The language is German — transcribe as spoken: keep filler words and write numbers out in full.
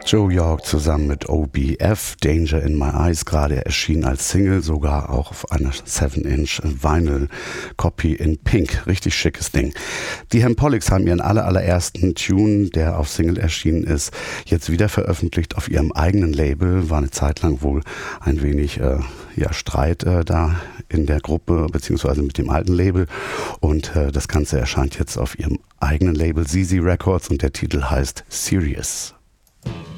Joe York zusammen mit O B F, Danger in My Eyes, gerade erschienen als Single, sogar auch auf einer seven inch Vinyl-Copy in Pink. Richtig schickes Ding. Die Hempolix haben ihren aller, allerersten Tune, der auf Single erschienen ist, jetzt wieder veröffentlicht auf ihrem eigenen Label. War eine Zeit lang wohl ein wenig äh, ja, Streit äh, da in der Gruppe, beziehungsweise mit dem alten Label. Und äh, das Ganze erscheint jetzt auf ihrem eigenen Label Z Z Records und der Titel heißt Serious.